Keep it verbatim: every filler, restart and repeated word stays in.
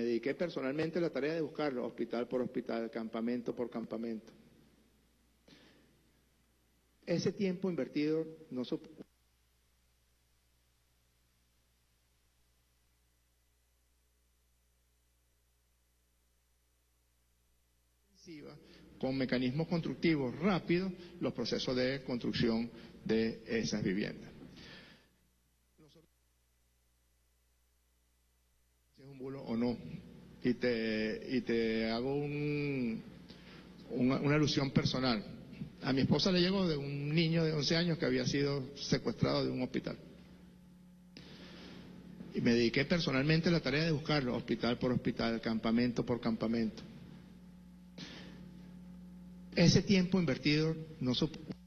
dediqué personalmente a la tarea de buscarlo, hospital por hospital, campamento por campamento. Ese tiempo invertido no se... con mecanismos constructivos rápidos los procesos de construcción de esas viviendas. Si es un bulo o no, y te, y te hago un, una, una alusión personal. A mi esposa le llegó de un niño de once años que había sido secuestrado de un hospital. Y me dediqué personalmente a la tarea de buscarlo, hospital por hospital, campamento por campamento. Ese tiempo invertido no se...